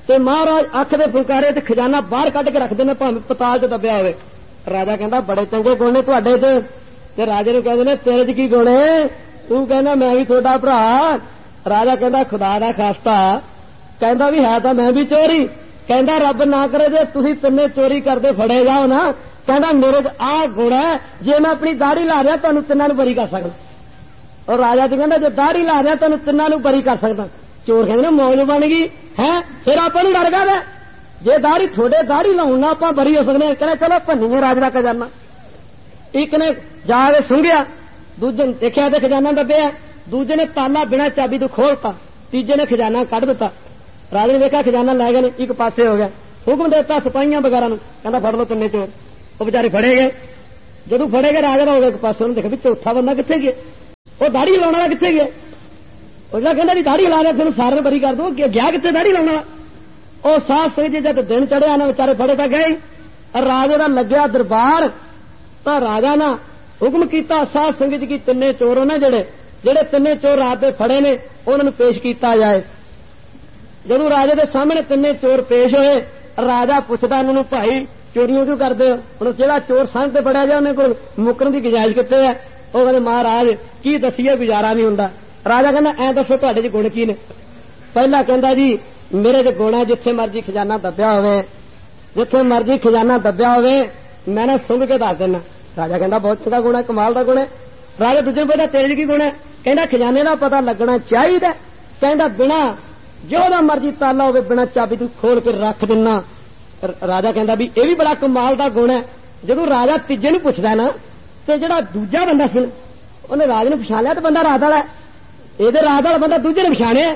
ते महाराज अख दे फुलकारे ते खजाना बाहर कढ के रखते हैं, भावें पताल च दबिया होवे। राजा कहता बड़े चंगे गुण ने तुहाडे ते राजे नूं कहंदे ने तेरे च की गुण है, तू कहना मैं भी तुहाडा भरा। राजा कहता खुदा दा खास्ता, कहता भी है तां मैं भी चोरी, कहता रब ना करे जे तुसीं तिन्ने चोरी करदे फड़े जाओ ना, कहता मेरे च आ गुण है जे मैं अपनी दाढ़ी ला रहा तुहानूं तिन्नां नूं बरी कर सकदा। और राजा जी कहता जे दाढ़ी ला रहा तुहानूं तिन्नां नूं बरी कर सकदा। चोर कहंदे मौज बन गई है, फिर आपां नूं डर गया जे दाढ़ी थोड़े दाढ़ी लाउण नाल आपां बरी हो सकदे। कहना चलो भन्नीए राज दा खजाना। एक ने जाके सुंघिया, दूजे ने देखिया ते खजाना दबिया, दूजे ने ताला बिना चाबी तो खोलता, तीजे ने खजाना कढ दिता। राजे ने देखा खजाना लै गए, एक पासे हो गया, हुक्म देता सिपाहियां वगैरह नूं, कहंदा फड़ लो तिन्ने चोर। वो बेचारे फड़े गए, जदों फड़े गए राजा हो गए एक पासे, उन्होंने देखा भी चौथा बंदा कित्थे गया, वो दाढ़ी लाने वाला कित्थे गया। उसने कहंदा जी दाढ़ी ला रहा तेन सारे बरी कर दो, गया कित्थे दाढ़ी लाने वाला। ਉਹ ਸਾਧ ਸਿੰਘ ਜੀ जब दिन चढ़िया ना बेचारे फड़े तो गए। राजे का लग्या दरबार तो राजा ना हुक्म किया साध सिंह जी की तिन्ने चोर ने जेड़े तिन्ने चोर रात के फड़े ने उन्होंने पेश किया जाए। जदों राजे के सामने तिन्ने चोर पेश होए, राजा पूछता इन्होंने भाई चोरियों क्यों करते हो। हुण जेड़ा चोर संघ ते फड़िया जाए उन्हें कोल मुकरन की गुजाइश कित्ते है। वो कहते महाराज की दसीए गुजारा नहीं हुंदा। राजा कहना ऐ दसो तुहाडे च गुण की ने। पहला कहंदा जी मेरे च गुण है जिथे मर्जी खजाना दबिया होवे, जिथे मर्जी खजाना दबिया होवे मैं ना सुंघ के दस देना। राजा कहंदा बहुत चंगा गुण है, कमाल का गुण है। राजा दूजे कहंदा तेरे च की गुण है। कहंदा खजाने का पता लगना चाहिए। कहंदा बिना जो दा मर्जी ताला होवे बिना चाबी तू खोल के रख देना। राजा कहंदा भी ये भी बड़ा कमाल का गुण है। जदों राजा तीजे नूं पुछदा ना ते जेड़ा दूजा बंदा सी उन्हें राज नूं पछाण लिया तो बंदा रात वाला है, ਇਹਦੇ ਰਾਜ ਵਾਲਾ ਬੰਦਾ ਦੂਜੇ ਨੇ ਪਛਾਣਿਆ।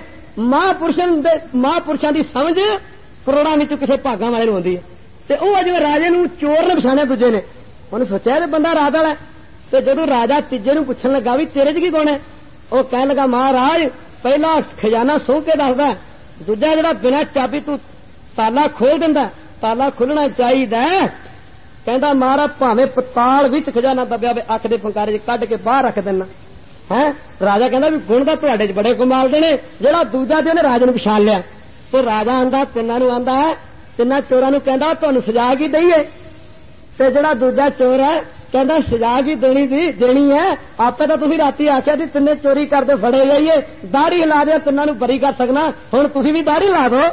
ਮਹਾਂਪੁਰਸ਼ਾਂ ਦੀ ਸਮਝ ਕਰੋੜਾਂ ਵਿੱਚੋਂ ਕਿਸੇ ਭਾਗਾਂ ਵਾਲੇ ਨੂੰ ਹੁੰਦੀ ਹੈ ਤੇ ਉਹ ਜਿਵੇਂ ਰਾਜੇ ਨੂੰ ਚੋਰ ਨੇ ਪਛਾਣਿਆ ਦੂਜੇ ਨੇ, ਉਹਨੇ ਸੋਚਿਆ ਇਹ ਬੰਦਾ ਰਾਜ ਵਾਲਾ। ਤੇ ਜਦੋਂ ਰਾਜਾ ਤੀਜੇ ਨੂੰ ਪੁੱਛਣ ਲੱਗਾ ਵੀ ਤੇਰੇ 'ਚ ਕੀ ਗੁਣ ਹੈ, ਉਹ ਕਹਿਣ ਲੱਗਾ ਮਹਾਰਾਜ ਪਹਿਲਾ ਖਜ਼ਾਨਾ ਸੌਂ ਕੇ ਦੱਸਦਾ, ਦੂਜਾ ਜਿਹੜਾ ਬਿਨਾਂ ਚਾਬੀ ਤੂੰ ਤਾਲਾ ਖੋਲ ਦਿੰਦਾ, ਤਾਲਾ ਖੁੱਲਣਾ ਚਾਹੀਦਾ। ਕਹਿੰਦਾ ਮਹਾਰਾਜ ਭਾਵੇਂ ਪਤਾਲ ਵਿੱਚ ਖਜ਼ਾਨਾ ਦੱਬਿਆ ਹੋਵੇ ਅੱਖ ਦੇ ਫੰਕਾਰੇ 'ਚ ਕੱਢ ਕੇ ਬਾਹਰ ਰੱਖ ਦੇਣਾ है। राजा कहना भी गुण तो तुहाडे च बड़े कमाल दे ने। जेड़ा दूजा ते उहने राजे नूं पछाण लिया तो राजा आंदा तिन्नां नूं आंदा है तिन्नां चोरां नूं कहंदा तुहानूं सजा की दईए। ते जेड़ा दूजा चोर है कहंदा सजा की देनी है। आपे तो तुसीं राती आखिया सी तिन्ने चोरी करदे फड़े जाइए, दाढ़ी हिला दे तिन्नां नूं बरी कर सकना, हुण तुसीं भी दाढ़ी ला दो,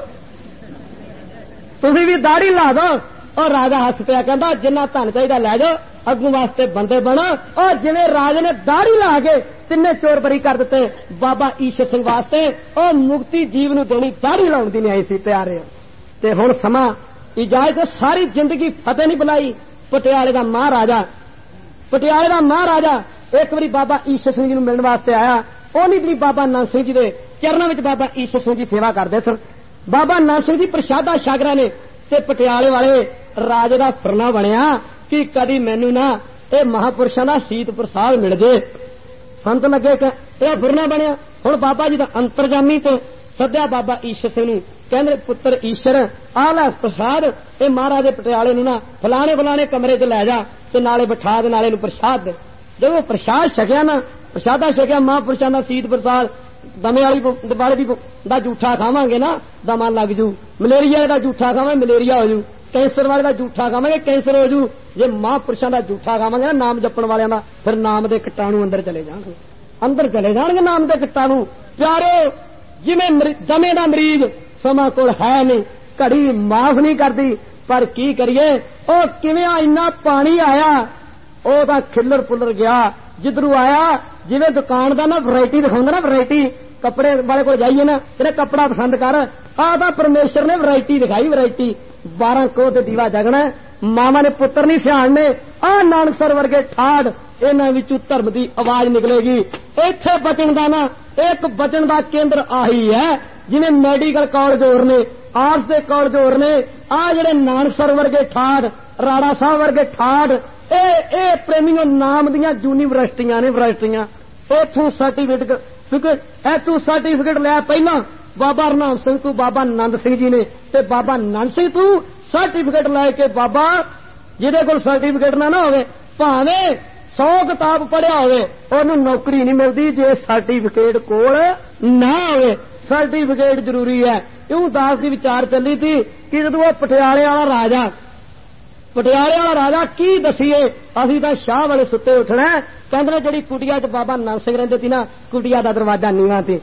तुसीं भी दाढ़ी ला दो। और राजा हस पिया कहंदा जिन्ना धन चाहिदा लै जाओ, अगू वास्ते बंदे बनो। और जिवें राजे ने दाढ़ी ला के तिन्ने चोर बरी कर दिते, बाबा ईशर सिंह वास्ते और मुक्ति जीव नूं देनी दाढ़ी लाउण दी नहीं आई सी प्यारे। ते हुण समा इजाजत सारी जिंदगी फतेह नहीं बुलाई। पटियाले दा महाराजा एक बारी बाबा ईशर सिंह जी नूं मिलण वास्ते आया। ओहनी भी बाबा नानक सिंह जी दे चरणां विच बाबा ईशर सिंह जी सेवा करदे सन। बाबा नानक सिंह जी प्रशादा शागरा ने ते पटियाले वाले राजे दा फरना बनिया कि कदी मैनू ना ये महापुरुषां दा शीत प्रसाद मिल जे। संत लगे यह फुरना बनया। हुण बाबा जी दा अंतरजामी ते सद्या बाबा ईशर सिंह नूं, कहंदे पुत्र ईशर आ लै प्रसाद, ये महाराजे पटियाले नूं ना फलाने कमरे च लै जा ते नाले बिठा दे, नाले नूं प्रसाद दे। जदों प्रसाद छकिया ना, प्रसादा छकिया महापुरुषां दा शीत प्रसाद, दमे वाली दा जूठा खावांगे ना दमा लग जू, मलेरिया दा जूठा खावांगे मलेरिया हो जू, कैंसर वाले का जूठा खावांगे कैंसर हो जू। जे महापुरुषों का जूठा खावांगे ना नाम जपण वालियां दा, फिर नाम दे कीटाणु अंदर चले जाणगे नाम दे कीटाणु। प्यारो जिवें दमे दा मरीज समा कोल है नहीं, घड़ी माफ नहीं करती, पर की करिए ओ किवें इन्ना पानी आया ओ दा खिल्लर पुलर गया। जिधरों आया जिवें दुकान दा ना वैरायटी दिखाउंदा ना, वैरायटी कपड़े वाले को जाइए ना तेरे कपड़ा पसंद कर, आदा परमेश्वर ने वैरायटी दिखाई, वैरायटी 12 कोह ते दीवा जगना। मामा ने पुत्र नहीं सियाणने, आ नानकसर वर्गे ठाड़ इन्हां विचों धर्म की आवाज निकलेगी। इत्थे बचन दा ना एक बचन दा केंद्र आही है। जिवें मैडिकल कॉलेज होर ने, आर्ट्स दे कॉलेज होर ने, आ जिहड़े नानकसर वर्गे ठाड़, राड़ा साहब वर्गे ठाड़, ए प्रेमियों नाम दियां यूनीवर्सिटियां ने, यूनिवर्सिटियां इत्थों सर्टिफिकेट लिया पहला बाबा हरनाम सिंह तू बाबा नंद सिंह जी ने, ते बाबा नंद सिंह तू सर्टिफिकेट लैके बाबा जिहदे कोल सर्टिफिकेट ना होवे भावें 100 किताब पढ़िया होवे ओनू नौकरी नहीं मिलती जे सर्टिफिकेट कोल ना होवे। सर्टिफिकेट जरूरी है। इउं दास की विचार चली थी कि जदों वो पटियाले वाला राजा की दसीए असीं तां शाह वाले सुत्ते उठना। कहंदे जिहड़ी कुटिया च बाबा नानक सिंह रहिंदे सी ना, कुटिया दा दरवाजा नीवां सी।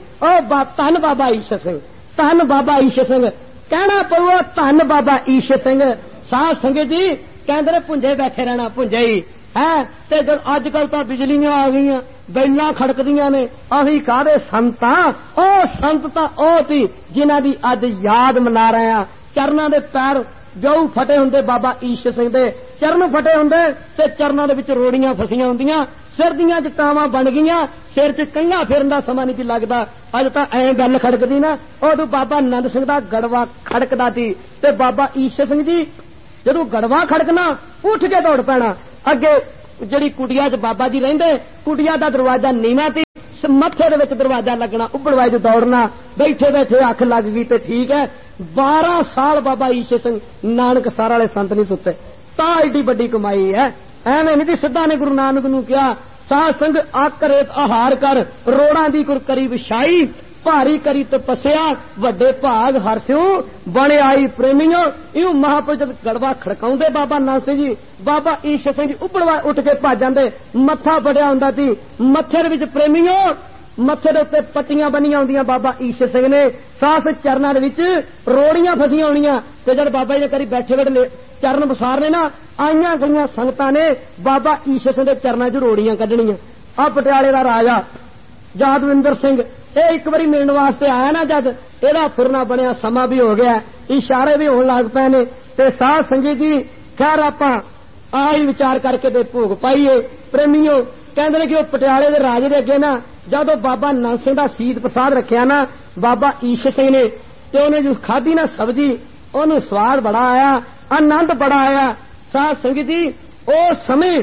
धन बाबा ईशर सिंह, धन बाबा ईशर सिंह, कहना पऊआ धन बाबा ईशर सिंह। साध संगत जी कहंदे भुंजे बैठे रहना, भुंजे ही है। ते जद अजकल तां बिजलियां आ गईयां, बैलां खड़कदियां ने, असीं काहदे संत हां। ओ संत तां ओ सी जिन्हां दी अज याद मना रहे हां। चरनां दे पैर गऊ फटे हुंदे, बाबा ईशर सिंह दे चरण फटे हुंदे ते चरनां दे विच रोड़ियां फसियां हुंदियां, सिर दियां जटावां बन गईयां, सिर च कंघा फेरन दा समां नहीं लगदा। अज तां ऐ गल खड़कदी ना, उदों बाबा नंद सिंह दा गड़वा खड़कदा सी ते बाबा ईशर सिंह जी जदों गड़वा खड़कना उठ के दौड़ पैना। अगे जिहड़ी कुटिया च बाबा जी रहिंदे, कुटिया दा दरवाजा नीवां सी, मत्थे दे विच दरवाजा लगना, उबड़ वाज दौड़ना, बैठे बैठे अख लग गई ते ठीक है। 12 साल बाबा ईशर सिंह नानक सर वाले संत नहीं सुते, तां एडी बड़ी कमाई है। एवें नहीं सिद्धा ने गुरु नानक नूं कहा, साध संग आक रेत आहार कर, रोड़ां दी कुर करी विछाई, भारी करी तपस्या वड्डे भाग हरस्यो बने आई प्रेमियों। इउ महापुरुष जद गड़वा खड़काउंदे बाबा नानक सिंह जी, बाबा ईशर सिंह जी उबड़वा उठ के भज जांदे, मत्था फड़िया हुंदा सी, मत्थे दे विच प्रेमियों मत्थे दे उत्ते पट्टियां बनियां हुंदियां बाबा ईशर सिंह ने, सास चरनां दे विच रोड़ियां फसियां होणियां। ते जद बाबा जी ने करी बैठे बैठे चरण बसारने ना, आईयां गईयां संगतां ने बाबा ईशर सिंह दे चरनां च रोड़ियां कढणियां। आ पटियाले दा राजा यादविंदर सिंह ये एक बारी मिलने वास्ते आया ना, जद एदा फिरना बनया, समा भी हो गया, इशारे भी होने लग पे ने। ते साध संगत जी खैर आपां आई विचार करके दे भोग पाईए। प्रेमियों कहंदे ने कि पटियाले दे राजे दे अगे ना जदों बाबा नानक सिंह दा सीध प्रसाद रखिया ना बाबा ईशर सिंह ने, ते उन्हें जो खाधी ना सब्जी, उन्हें स्वाद बड़ा आया, आनंद बड़ा आया। साध संगत जी उस समय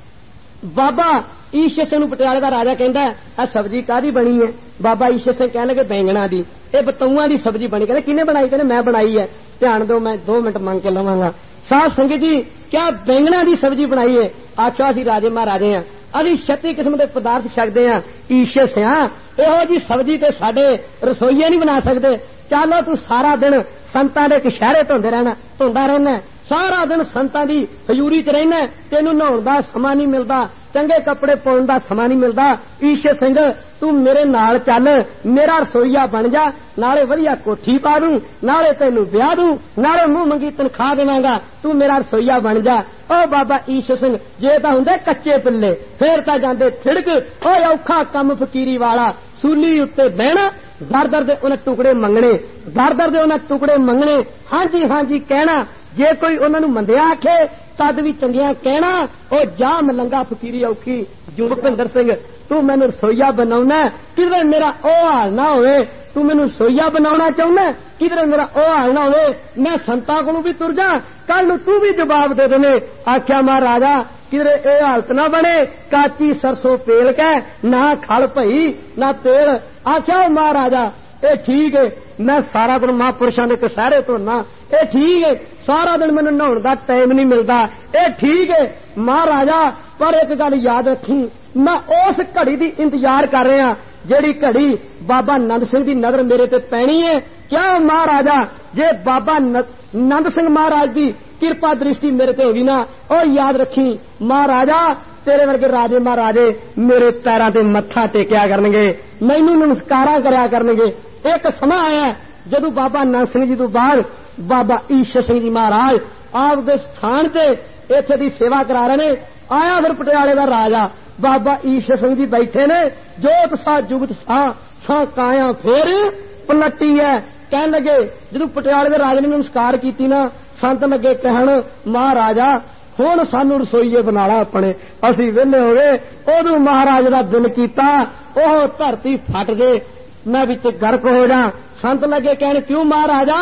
बाबा ईशर सिंह नूं पटियाले दा राजा कहंदा है सब्जी कादी बनी है? बाबा ईशर सिंह कहने लगे बैंगणा दी, ये बतौआं दी सब्जी बनी। कहंदे किने बनाई? कहंदे मैं बनाई है। ध्यान दो, मैं 2 मिनट मंग के लवांगा। साध संगत जी क्या बैंगणा दी सब्जी बनाई है? आख्या असीं राजे महाराजे हां, असीं 36 किस्म के पदार्थ छकदे हां, ईशर सिंह इहो जी सब्जी ते साडे रसोईए नहीं बना सकदे। चलो तू सारा दिन संतां दे कशहरे धोंदा रहना, सारा दिन संतां दी हजूरी च रहना, तेनू नहाउण दा समां नहीं मिलदा, चंगे कपड़े पाउण दा समां नहीं मिलदा। ईशर सिंह तू मेरे नाल चल, मेरा रसोईया बन जा, नाले वधिया कोठी पा दूं, नाले तेनू ब्याह दूं, नाले मुंह मंगी तनखा देवांगा, तू मेरा रसोईया बन जा। ओ बाबा ईशर सिंह जे तां हुंदे कच्चे पिल्ले फेर तां जांदे थिड़क, ओ औखा कम फकीरी वाला, सूली उत्ते बहना, दर दर दे उन्हें टुकड़े मंगने, दर दर दे उन्हें टुकड़े मंगने, हांजी हांजी कहना, जे कोई उन्हां नूं मंदिया आखे तद भी चंगिया कहना, ओ जा मलंगा फकीरी औखी। भुपिंदर सिंह तू मैनू रसोईया बनाउना, किधरे मेरा ओ हाल ना होवे, तू मैनू रसोईया बनाउणा चाहुंदा, किधरे मेरा ओ हाल ना होवे, मैं संतां कोलों भी तुर जा, कल नूं तू भी जवाब दे देने। आख्या महाराजा किधरे ए हालत ना बने, काची सरसों पेल के ना खल भई ना तेल। आख्या महाराजा ए ठीक है, मैं सारा दिन महापुरुषां दे कशहरे धोना, ए ठीक है, सारा दिन मैनूं नहाउण दा टाइम नहीं मिलदा, ए ठीक है महाराजा, पर एक गल याद रखी, मैं उस घड़ी दी इंतजार कर रहा जेड़ी घड़ी बाबा नंद सिंह दी नजर मेरे ते पैनी है। क्या महाराजा जे बाबा नंद सिंह महाराज दी किरपा दृष्टि मेरे ते होगी ना, ओ याद रखी महाराजा तेरे वर्गे राजे महाराजे मेरे पैरां ते मत्था टेकिया करनगे, मैनू नमस्कारा करया करनगे। एक समा आया जदों बाबा नंद सिंह जी तो बाहर बाबा ईशर सिंह जी महाराज आप दे स्थान ते इत्थे दी सेवा करा रहे ने। आया फिर पटियाले दा राजा बाबा ईशर सिंह जी बैठे ने, जोत सा जुगत सा काया फिर पलटी है। कहन लगे जदों पटियाले दे राजे ने नमस्कार कीती ना, संत लगे कहण महाराजा हुण सानू रसोईए बनाला अपने, असीं वेले हो गए। उदों महाराज दा दिल कीता ओह धरती फट दे, मैं विच गर्क हो जा। संत लगे कहण क्यों महाराजा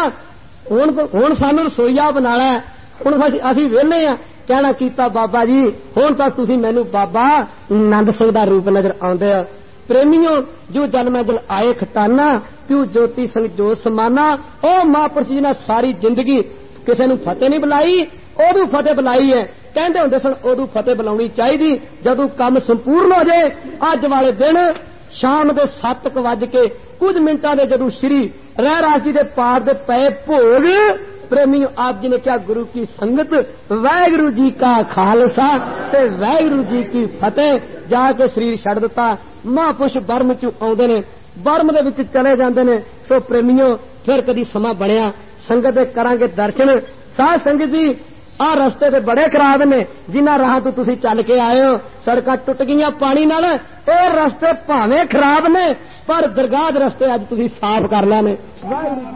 हुण सानू रसोईया बनाला, हुण असीं वेले आ। कहना कीता बाबा जी हुण तां तुसीं मैनू बाबा नंद सिंह दा रूप नजर आउंदे आ। प्रेमियों जो जल मैं जल आए खटाना, तू ज्योति संग जोत समाना। ओ महापुरुष जी ने सारी जिंदगी किसी नूं फतेह नहीं बुलाई, उदों फतेह बुलाई है। कहंदे हुंदे सन उदों फतेह बुलाउणी चाहीदी जदों काम संपूर्ण हो जाए। अज वाले दिन शाम के 7 वज के कुछ मिनटां दे जदों श्री रहरास जी के पाठ दे पे भोग प्रेमियों आप जी ने क्या गुरु की संगत वाहिगुरु जी का खालसा ते वाहिगुरु जी की फतेह जाके शरीर छड़ दिता महापुरुष बर्म चू आउंदे ने बर्म दे विच चले जांदे ने सो प्रेमियों फिर कदी समा बनया संगत दे करांगे दर्शन साध संगत जी आ रस्ते ते बड़े खराब ने जिन्हां राह तो तुसीं चल के आए हो सड़कां टुट गईयां पानी नाल ਇਹ रस्ते भावें खराब ने पर दरगाह दे रस्ते अज तुसीं साफ कर लेने।